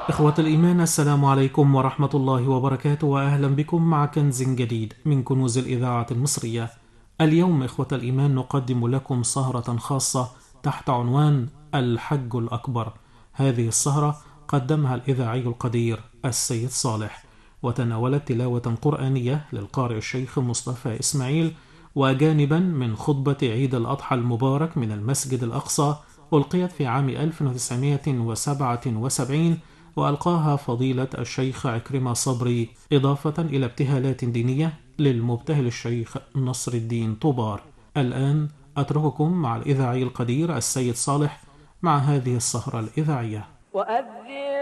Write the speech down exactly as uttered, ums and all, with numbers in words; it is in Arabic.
إخوة الإيمان، السلام عليكم ورحمة الله وبركاته، وأهلا بكم مع كنز جديد من كنوز الإذاعة المصرية. اليوم إخوة الإيمان نقدم لكم سهرة خاصة تحت عنوان الحج الأكبر. هذه السهرة قدمها الإذاعي القدير السيد صالح، وتناولت تلاوة قرآنية للقارئ الشيخ مصطفى إسماعيل، وجانبا من خطبة عيد الأضحى المبارك من المسجد الأقصى ألقيت في عام ألف وتسعمائة وسبعة وسبعين، وألقاها فضيلة الشيخ عكرمة صبري، إضافة إلى ابتهالات دينية للمبتهل الشيخ نصر الدين طوبار. الآن أترككم مع الإذاعي القدير السيد صالح مع هذه السهرة الإذاعية. وأذن